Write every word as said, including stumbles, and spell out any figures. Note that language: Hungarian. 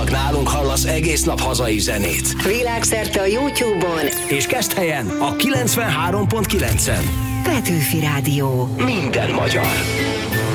Csak nálunk hallasz egész nap hazai zenét. Világszerte a YouTube-on és Keszthelyen a kilencvenhárom pont kilencen. Petőfi Rádió. Minden magyar.